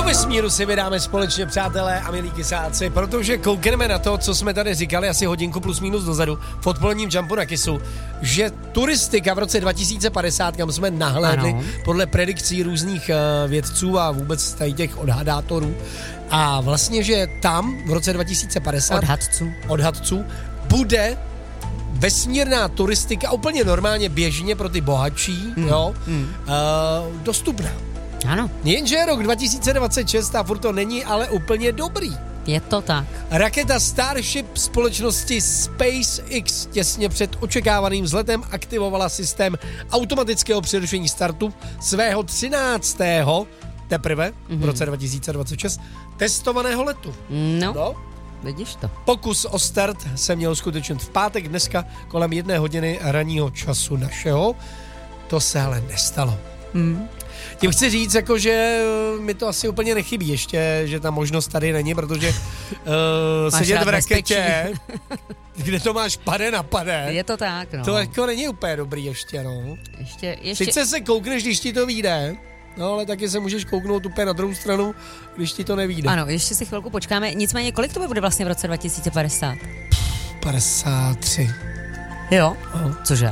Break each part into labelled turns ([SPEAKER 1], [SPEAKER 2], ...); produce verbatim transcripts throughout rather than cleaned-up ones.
[SPEAKER 1] vesmíru si vydáme společně, přátelé a milí kysáci, protože koukneme na to, co jsme tady říkali asi hodinku plus minus dozadu v odpoledním Jumpu na Kissu, že turistika v roce dva tisíce padesát, kam jsme nahlédli ano. podle predikcí různých uh, vědců a vůbec tady těch odhadátorů, a vlastně, že tam v roce dva tisíce padesát
[SPEAKER 2] odhadců,
[SPEAKER 1] odhadců bude vesmírná turistika úplně normálně běžně pro ty bohatší, mm. jo, mm. Uh, dostupná.
[SPEAKER 2] Ano.
[SPEAKER 1] Jenže rok dva tisíce dvacet šest a furt to není ale úplně dobrý.
[SPEAKER 2] Je to tak.
[SPEAKER 1] Raketa Starship společnosti SpaceX těsně před očekávaným vzletem aktivovala systém automatického přerušení startu svého třináctého teprve mm-hmm. v roce dva tisíce dvacet šest testovaného letu.
[SPEAKER 2] No. no. Vidíš to.
[SPEAKER 1] Pokus o start se měl skutečnit v pátek dneska kolem jedné hodiny ranního času našeho. To se ale nestalo. Mm. Tím chci říct, jako, že mi to asi úplně nechybí ještě, že ta možnost tady není, protože uh, sedět v raketě, kde to máš pade na pade.
[SPEAKER 2] Je to tak, no.
[SPEAKER 1] To jako není úplně dobrý ještě, no.
[SPEAKER 2] Ještě, ještě...
[SPEAKER 1] Sice se koukneš, když ti to vyjde, no ale taky se můžeš kouknout úplně na druhou stranu, když ti to nevyjde.
[SPEAKER 2] Ano, ještě si chvilku počkáme. Nicméně, kolik to bude vlastně v roce dva tisíce padesát?
[SPEAKER 1] padesát tři.
[SPEAKER 2] Jo? Oh. Cože?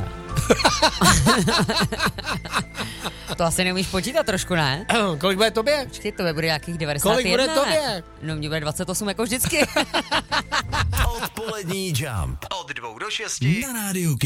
[SPEAKER 2] To asi neumíš počítat trošku, ne?
[SPEAKER 1] Kolik bude tobě?
[SPEAKER 2] Počkej, to bude nějakých devadesát jedna.
[SPEAKER 1] Kolik bude tobě?
[SPEAKER 2] No, mě bude dvacet osm jako vždycky.
[SPEAKER 3] Odpolední Jump od dvou do šesti na rádiu